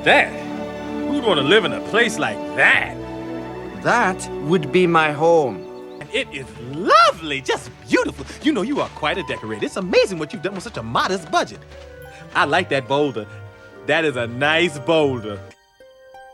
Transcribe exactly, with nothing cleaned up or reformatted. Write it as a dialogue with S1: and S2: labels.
S1: that? Who'd want to live in a place like that?
S2: That would be my home.
S3: And it is lovely, just beautiful. You know, you are quite a decorator. It's amazing what you've done with such a modest budget. I like that boulder. That is a nice boulder.